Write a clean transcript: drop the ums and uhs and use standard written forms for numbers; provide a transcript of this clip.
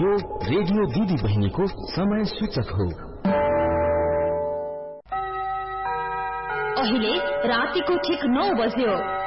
यो रेडियो दिदी बहिनीको समय सूचक हो। अहिले रातिको ठीक 9 बज्यो।